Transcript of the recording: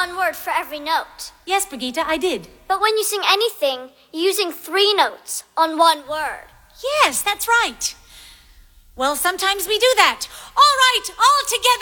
one word for every note. Yes, Brigitte, I did. But when you sing anything, you're using 3 notes on one word. Yes, that's right. Well, sometimes we do that. All right, all together.